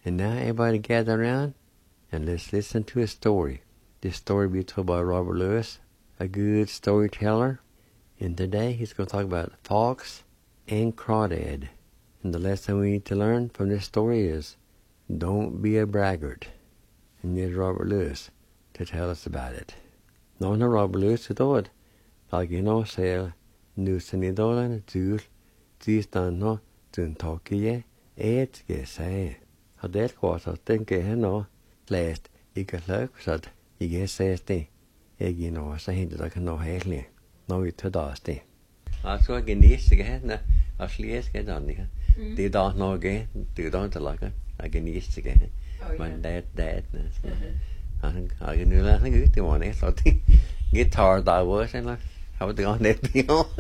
And now everybody gather around and let's listen to a story. This story will be told by Robert Lewis, a good storyteller. And today he's going to talk about fox and crawdad. And the lesson we need to learn from this story is, don't be a braggart. And here's Robert Lewis to tell us about it. No, Robert Lewis to do it. Like you know, say, nusen I dolan, dul, distan no, dun tokie, et ge say. Har det gått at den ge nå, lest, ikke løk, så at ikke ses det. Jeg nå, så henter dere nå hele. Nå vi til dags det. Altså, jeg genieser det her, og slies det da. Det er da noe, det er da ikke laget. Jeg genieser det her. Men det han har nu lagt han ut i morgen, så det guitar der var sådan har det gået lidt bio. Nå,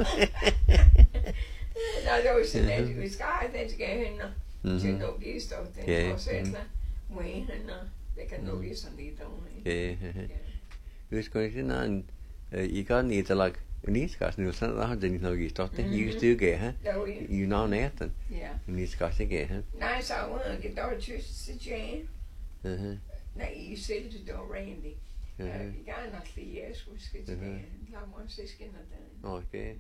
det var sådan at vi skal have den skal hen og til noget blive stået den og sætte Wayne og det kan nå blive sådan lidt dog. Ja. Vi skal ikke sådan I kan ikke lage ni skal nu sådan der har det ikke noget stået det. I skal ikke have. You know næsten. Ja. Ni skal ikke have. Nej, så var det dog tyst til Jane. Nej, I selv til dog Randy. Jeg gerne nok lige jeg skulle skal til det. Lad mig se skinner den. Okay.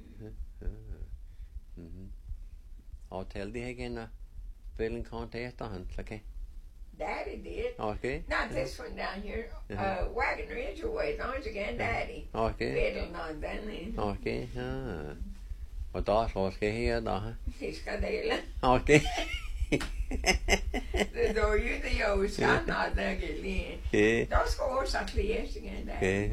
Og tell det igen og spilling contest han, okay? Daddy did. Okay. Not this one down here. Wagon Ridge away, don't again, Daddy. Okay. Fiddle not then. Okay. Og der så skal her der. Det skal dele. Okay. Det dog jo det jo skal not der lige. Der skal også læse igen der. Okay.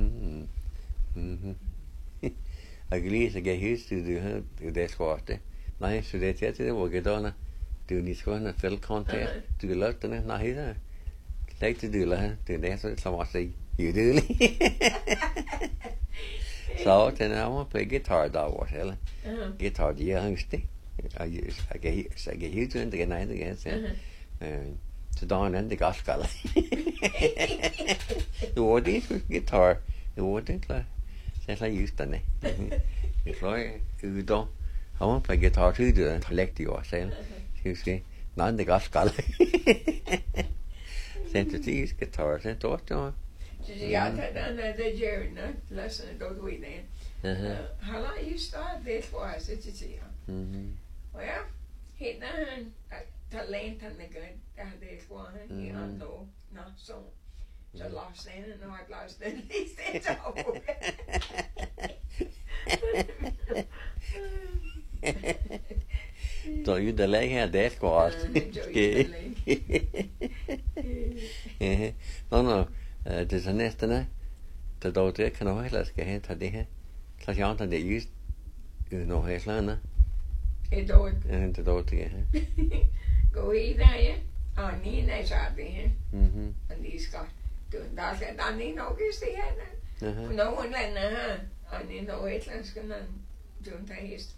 Jeg kan lige så get hus til det skal det. Nej, så det er det hvor gederne. Du ni skal have fælles kontakt. Du vil lade den nej her. Læg til det la. Det er så som at sige. You do. Så den er man på guitar der var heller. Guitar de er hængste. Jeg kan helt uden det nej det kan så. Så der er en det gaskal. Du var det guitar. Du var det klar. Så jeg just den. Jeg fløj ud der. Han var på guitar til det lægge jo selv. Skal nej det gaskal. Sensitive guitar så der. Ja, den er det Jerry, no? Listen, don't we then. How long you start this was it to see? Well, he done talent and the good that this one, you know, not so. So lost then and not lost then. He said so. Så jo det lægge her det skal også. Nå. Det er så næsten det. Så dog det kan du heller skal hen til det her. Så jeg antar det just noget her slande. Det dog. Det dog det her. Gå i der ja. Og Nina så det her. Og de skal du der skal der ni nok i det her. Nogen lande her. Og ni noget et eller skal man du der hest.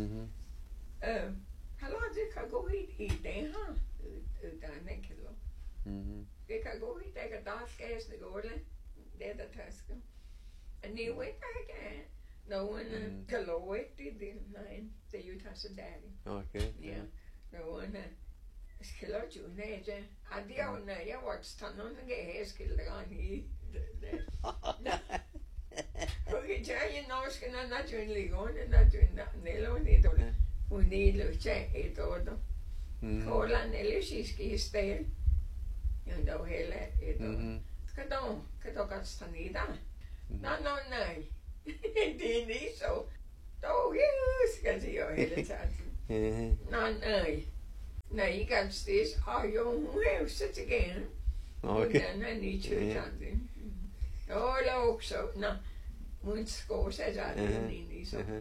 Hallo det kan gå i det her. Der er ikke lov. Det kan gå i, det kan der skæs det går det. Det der tasker. Og ni ved ikke. Nogen kan love ikke det. Nej, det er jo tager daddy. Okay. Ja. Nogen skiller jo næste. Og det er jo når jeg var stand nogen der gav skiller der i. Okay, så jeg nok skal naturligt gå, naturligt nelone det. Og det løser et år. Kolan eller skiske sted. Jo, der var heller et år. Kan du godt stå ned der? Nej. Det er ikke så. Dog, skal det jo hele tiden. Nej. Nej, ikke alt sted. Og jo, hun er jo så til gengæld. Og den er lige tøjtanden. Jo, eller også. Nå, hun skal sætte den ind i sådan.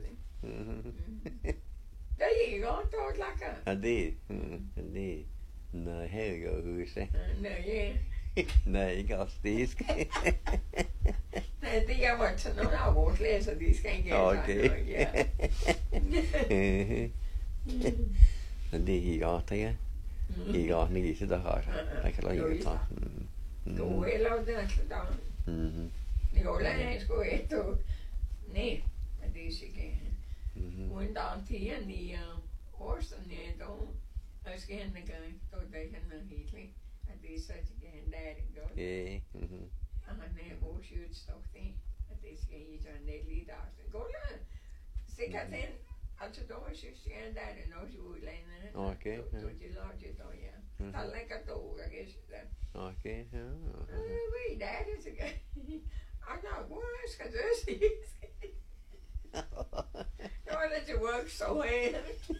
Det er ikke godt, det er lækker. Ja, det nej, her er jo huset. Nej, nej, ikke også det. Nej, det er jo sådan nogle af vores læser, de skal ikke have okay. Ja. Men det er ikke godt, ja. Ikke godt, det er ikke der har. Jeg kan lade ikke tage. Du er heller det er slet der. Det går længe, sgu efter. Nej, det er sikkert. Uden der er tiden i Årsten, I skal hen en gang, så der kan man helt, at det er så til han der det godt. Ja. Og han er vores udstofning, at det skal I så en lidt af. Går det? Sikkert den, altså der var synes jeg, der er det nok i udlandet. Okay. Så de lager det der, ja. Der ligger dog, jeg kan sige det. Okay, ja. Ved der er det sikkert. Og nå, hvor skal du sige? Nu er det til work so well.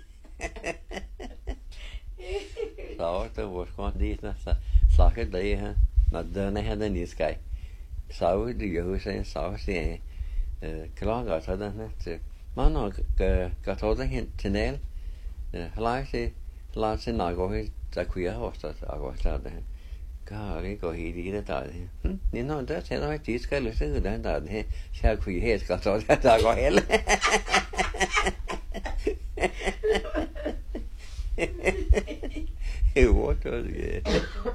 Sau tu vos kondis na sakit dai ha. Na dana ha da ni skai. Sau di yo se sau se klaga ta da na te. Mano ka to da hin tinel. Hala se na go hi ta kuya hosta ago ta da. Ka ri go hi di da ta. Ni no da se no ti skai le se da da he. Sha kuya he ska to da go hel. What was it?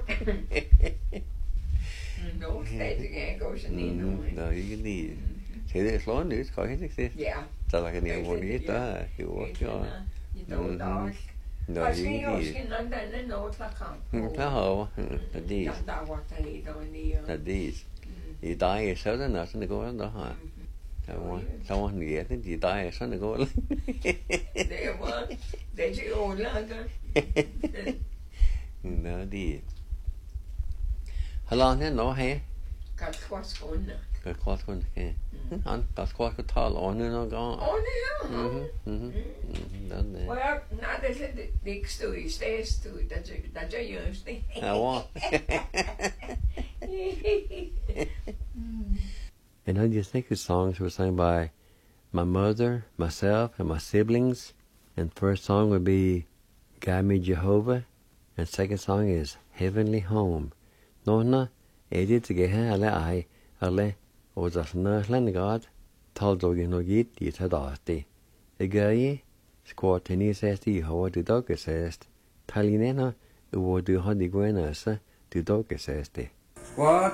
No, stadig kan gå sådan en nu. No, you can eat. Thế thì slår nyt, có hết ikke det? Ja. Så der kan jeg få lidt der, jo, jo. I dag dag. No, Og you så can jo eat. skal nogen der noget der kom. Der har det det. Der var der i dag lige. Det I dag er sådan også det går der har. Der var en gæt, i dag er sådan det går. Det var det er jo lager. No, det. Hallo, ne, no, hey. Godt kvartskåne. Kan kort kun kan. Han kan kort kan tale on no gang. Åh, det er Den Og jeg, nej, det er det ikke stod i stedstod, der gør just det. Ja, wow. And I just think the songs were sung by my mother, myself, and my siblings. And first song would be Guide Me Jehovah. And second song is Heavenly Home. Nona, edit to get her alle alle, og der snør slendegard, taldogen i tadati. Egei, squat tennis i hova du dogesest, talinena, uvo du hadi guenasa, du dogesesti. Squat.